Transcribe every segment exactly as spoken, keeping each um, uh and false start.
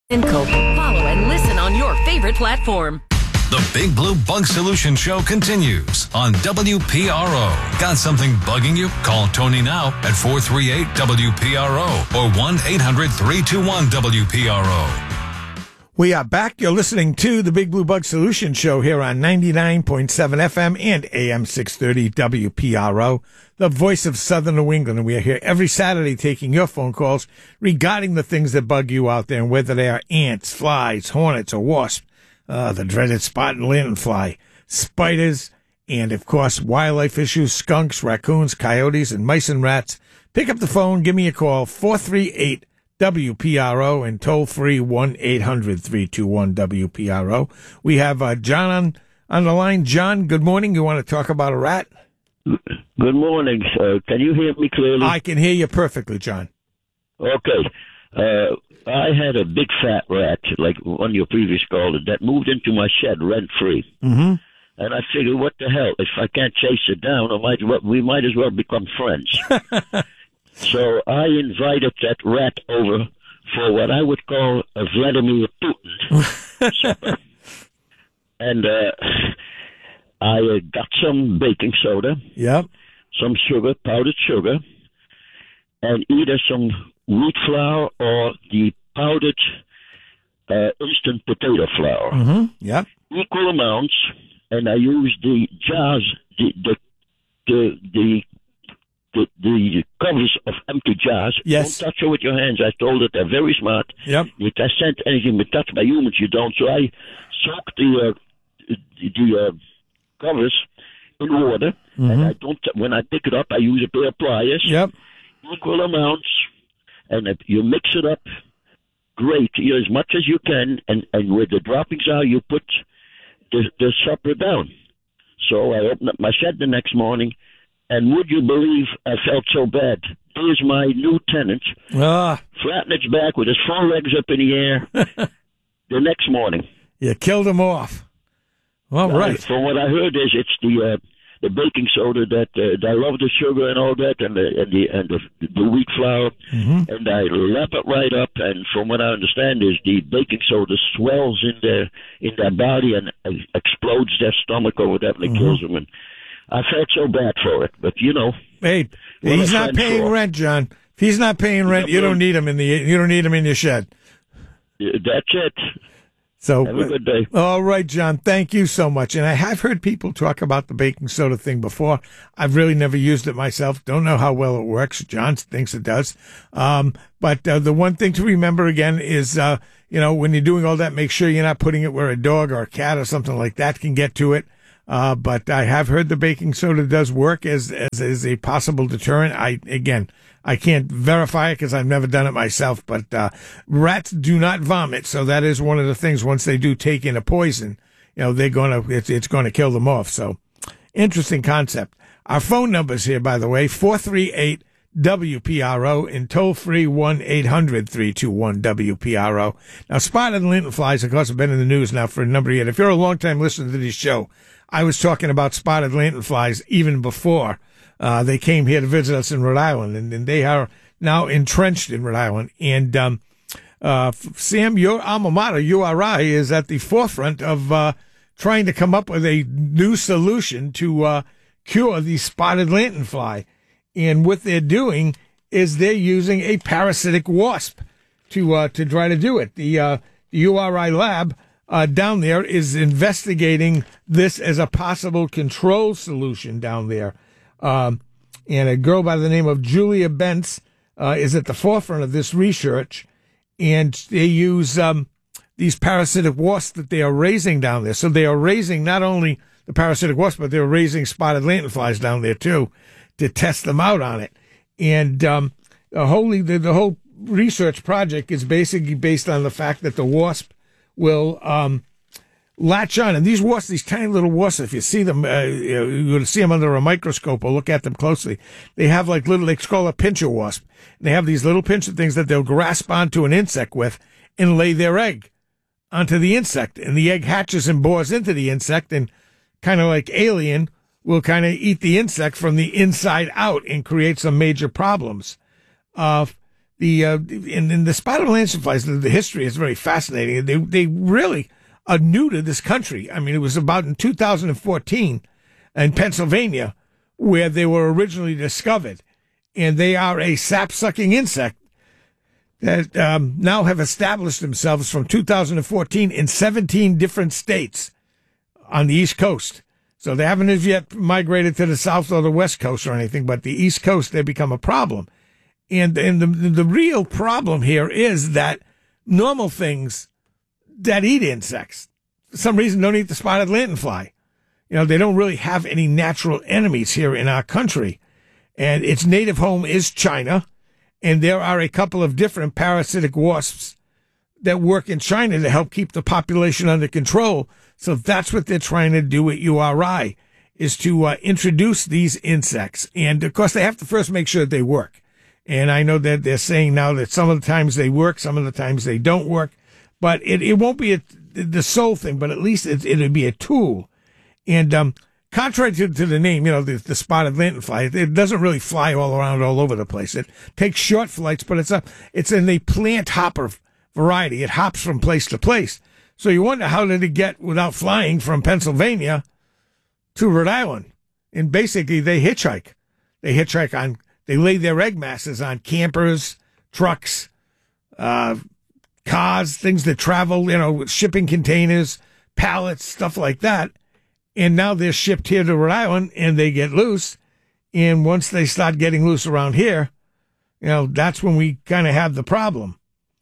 and Co. Follow and listen on your favorite platform. The Big Blue Bug Solution Show continues on W P R O. Got something bugging you? Call Tony now at four three eight W P R O or one eight hundred three two one W P R O. We are back. You're listening to the Big Blue Bug Solution Show here on ninety-nine point seven F M and A M six thirty W P R O, the voice of Southern New England. And we are here every Saturday taking your phone calls regarding the things that bug you out there, and whether they are ants, flies, hornets, or wasps. Uh, the dreaded spotted lanternfly, spiders, and, of course, wildlife issues, skunks, raccoons, coyotes, and mice and rats. Pick up the phone, give me a call, four three eight W P R O, and toll-free one eight hundred three two one W P R O. We have uh, John on, on the line. John, good morning. You want to talk about a rat? Good morning. Uh, can you hear me clearly? I can hear you perfectly, John. Okay. Uh, I had a big fat rat, like one of your previous callers, that moved into my shed rent-free. Mm-hmm. And I figured, what the hell? If I can't chase it down, I might, well, we might as well become friends. So I invited that rat over for what I would call a Vladimir Putin supper. And uh, I uh, got some baking soda, yep, some sugar, powdered sugar, and either some wheat flour or the powdered uh, instant potato flour. Mm-hmm. Yep. Equal amounts, and I used the jars, the the the the, the, the covers of empty jars. Yes. Don't touch it with your hands. I told it they're very smart. Yep. If I sent anything but touched by humans, you don't. So I soaked the uh, the uh, covers in water, mm-hmm. and I don't. When I pick it up, I use a pair of pliers. Yep. Equal amounts. And if you mix it up, great, you know, as much as you can, and, and where the droppings are, you put the, the supper down. So I opened up my shed the next morning, and would you believe I felt so bad? Here's my new tenant, ah. flat on its back with his four legs up in the air the next morning. You killed him off. All right. right. From what I heard is it's the... Uh, the baking soda that uh, I love the sugar and all that, and the and the and the, the wheat flour, mm-hmm. and I lap it right up. And from what I understand is the baking soda swells in their in their body and uh, explodes their stomach or whatever, and mm-hmm. kills them. And I felt so bad for it, but you know, hey, he's not paying for. rent, John. If he's not paying rent, you don't need him in the you don't need him in your shed. That's it. So, have a good day. All right, John. Thank you so much. And I have heard people talk about the baking soda thing before. I've really never used it myself. Don't know how well it works. John thinks it does. Um, but uh, the one thing to remember again is, uh, you know, when you're doing all that, make sure you're not putting it where a dog or a cat or something like that can get to it. Uh, but I have heard the baking soda does work as, as, as a possible deterrent. I, again, I can't verify it because I've never done it myself, but, uh, rats do not vomit. So that is one of the things once they do take in a poison, you know, they're going to, it's, it's going to kill them off. So interesting concept. Our phone numbers here, by the way, four three eight W P R O and toll free one eight hundred three two one W P R O. Now, spotted lanternflies, of course, have been in the news now for a number of years. If you're a long-time listener to this show, I was talking about spotted lanternflies even before uh, they came here to visit us in Rhode Island, and, and they are now entrenched in Rhode Island. And um, uh, Sam, your alma mater, U R I, is at the forefront of uh, trying to come up with a new solution to uh, cure the spotted lanternfly. And what they're doing is they're using a parasitic wasp to uh, to try to do it. The uh, U R I lab Uh, down there is investigating this as a possible control solution down there. Um, and a girl by the name of Julia Bentz uh, is at the forefront of this research. And they use um, these parasitic wasps that they are raising down there. So they are raising not only the parasitic wasp, but they're raising spotted lanternflies down there too to test them out on it. And um, the, whole, the, the whole research project is basically based on the fact that the wasp will um, latch on. And these wasps, these tiny little wasps, if you see them, uh, you're going to see them under a microscope or look at them closely. They have like little, they call a pincher wasp. And they have these little pincher things that they'll grasp onto an insect with and lay their egg onto the insect. And the egg hatches and bores into the insect, and kind of like Alien, will kind of eat the insect from the inside out and create some major problems. Uh, the uh, in, in the spotted lanternflies, the, the history is very fascinating. They they really are new to this country. I mean, it was about in two thousand fourteen in Pennsylvania where they were originally discovered, and they are a sap-sucking insect that um, now have established themselves from two thousand fourteen in seventeen different states on the East Coast. So they haven't as yet migrated to the South or the West Coast or anything, but the East Coast, they become a problem. And, and the, the real problem here is that normal things that eat insects, for some reason, don't eat the spotted lanternfly. You know, they don't really have any natural enemies here in our country. And its native home is China. And there are a couple of different parasitic wasps that work in China to help keep the population under control. So that's what they're trying to do at U R I, is to uh, introduce these insects. And, of course, they have to first make sure that they work. And I know that they're saying now that some of the times they work, some of the times they don't work. But it, it won't be a, the sole thing, but at least it, it'll be a tool. And um, contrary to, to the name, you know, the, the spotted lanternfly, it doesn't really fly all around all over the place. It takes short flights, but it's a, it's in the plant hopper variety. It hops from place to place. So you wonder, how did it get without flying from Pennsylvania to Rhode Island? And basically they hitchhike. They hitchhike on, they lay their egg masses on campers, trucks, uh, cars, things that travel, you know, shipping containers, pallets, stuff like that. And now they're shipped here to Rhode Island and they get loose. And once they start getting loose around here, you know, that's when we kind of have the problem.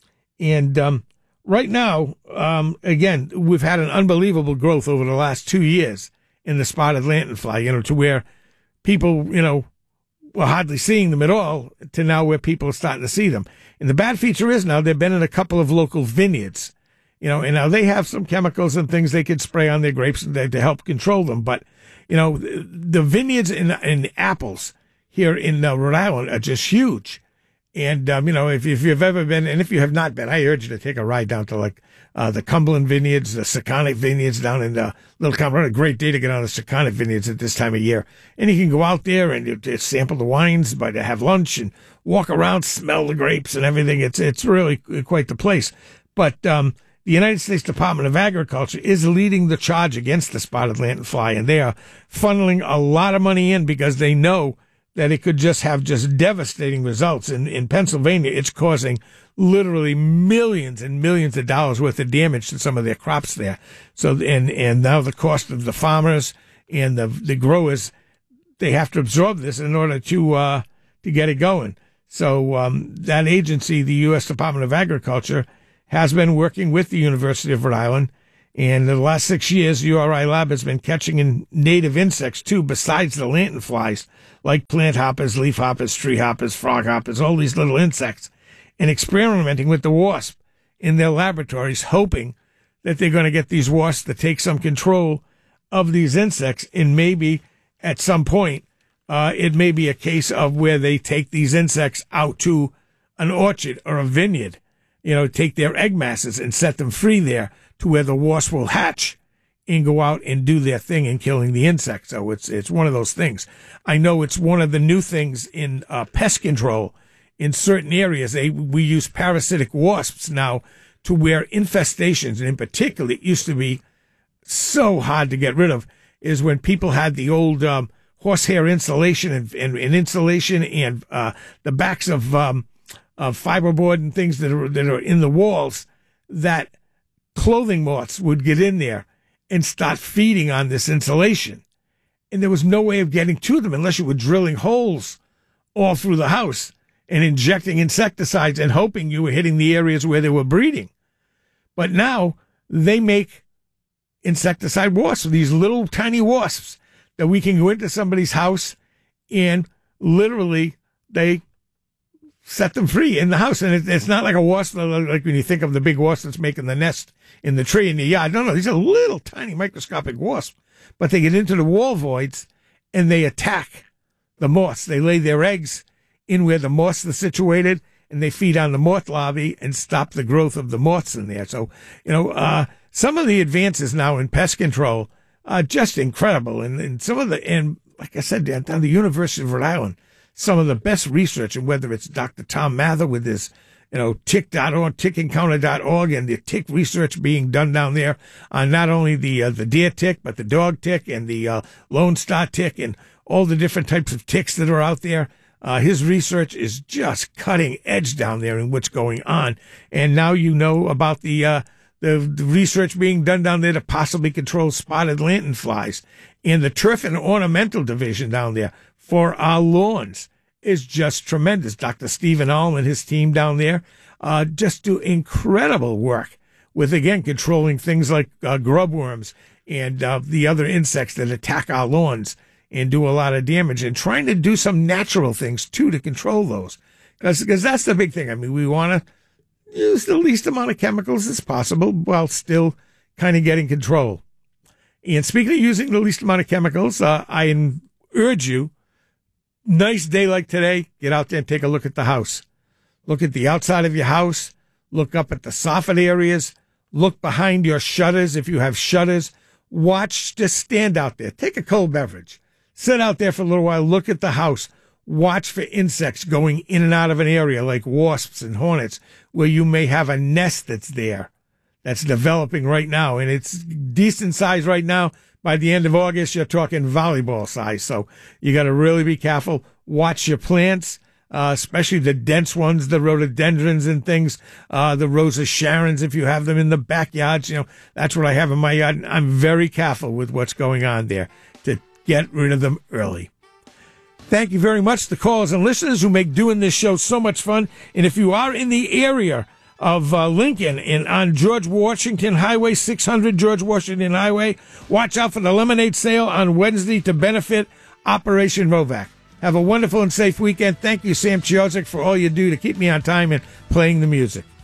And um, right now, um, again, we've had an unbelievable growth over the last two years in the spotted lanternfly, you know, to where people, you know, were hardly seeing them at all to now where people are starting to see them. And the bad feature is now they've been in a couple of local vineyards, you know, and now they have some chemicals and things they could spray on their grapes to help control them. But, you know, the vineyards and, and apples here in uh, Rhode Island are just huge. And, um, you know, if, if you've ever been, and if you have not been, I urge you to take a ride down to, like, uh, the Cumberland Vineyards, the Seconic Vineyards down in uh, Little Cumberland. A great day to get on the Seconic Vineyards at this time of year. And you can go out there and you, you sample the wines, but have lunch and walk around, smell the grapes and everything. It's, it's really quite the place. But, um, the United States Department of Agriculture is leading the charge against the spotted lanternfly, and they are funneling a lot of money in because they know that it could just have just devastating results. In, in Pennsylvania, it's causing literally millions and millions of dollars worth of damage to some of their crops there. So, and, and now the cost of the farmers and the, the growers, they have to absorb this in order to, uh, to get it going. So, um, that agency, the U S Department of Agriculture, has been working with the University of Rhode Island. And in the last six years, U R I Lab has been catching in native insects, too, besides the lanternflies, like plant hoppers, leaf hoppers, tree hoppers, frog hoppers, all these little insects, and experimenting with the wasp in their laboratories, hoping that they're going to get these wasps to take some control of these insects. And maybe at some point, uh, it may be a case of where they take these insects out to an orchard or a vineyard, you know, take their egg masses and set them free there to where the wasp will hatch and go out and do their thing in killing the insects. So it's it's one of those things. I know it's one of the new things in uh, pest control in certain areas. They, we use parasitic wasps now to where infestations, and in particular, it used to be so hard to get rid of, is when people had the old um, horsehair insulation and, and, and insulation and uh, the backs of um, of fiberboard and things that are that are in the walls, that clothing moths would get in there and start feeding on this insulation. And there was no way of getting to them unless you were drilling holes all through the house and injecting insecticides and hoping you were hitting the areas where they were breeding. But now they make insecticide wasps, these little tiny wasps that we can go into somebody's house and literally they set them free in the house. And it, it's not like a wasp, like when you think of the big wasp that's making the nest in the tree in the yard. No, no, these are little tiny microscopic wasps. But they get into the wall voids and they attack the moths. They lay their eggs in where the moths are situated and they feed on the moth larvae and stop the growth of the moths in there. So, you know, uh, some of the advances now in pest control are just incredible. And, and some of the, and like I said, down the University of Rhode Island, some of the best research, and whether it's Doctor Tom Mather with his, you know, tick dot org, tick encounter dot org, and the tick research being done down there on not only the uh, the deer tick, but the dog tick and the uh, Lone Star tick and all the different types of ticks that are out there. Uh, his research is just cutting edge down there in what's going on. And now you know about the, uh, the, the research being done down there to possibly control spotted lanternflies. And the turf and ornamental division down there for our lawns is just tremendous. Doctor Stephen Alm and his team down there uh, just do incredible work with, again, controlling things like uh, grub worms and uh, the other insects that attack our lawns and do a lot of damage, and trying to do some natural things, too, to control those. Because that's the big thing. I mean, we want to use the least amount of chemicals as possible while still kind of getting control. And speaking of using the least amount of chemicals, uh, I urge you, nice day like today, get out there and take a look at the house. Look at the outside of your house. Look up at the soffit areas. Look behind your shutters if you have shutters. Watch, just stand out there. Take a cold beverage. Sit out there for a little while, look at the house, watch for insects going in and out of an area like wasps and hornets where you may have a nest that's there, that's developing right now. And it's decent size right now. By the end of August, you're talking volleyball size. So you got to really be careful. Watch your plants, uh, especially the dense ones, the rhododendrons and things, uh, the Rosa Sharons, if you have them in the backyards. You know, that's what I have in my yard. I'm very careful with what's going on there to get rid of them early. Thank you very much to callers and listeners who make doing this show so much fun. And if you are in the area of uh, Lincoln and on George Washington Highway, six hundred George Washington Highway, watch out for the lemonade sale on Wednesday to benefit Operation Rovac. Have a wonderful and safe weekend. Thank you, Sam Chiozik, for all you do to keep me on time and playing the music.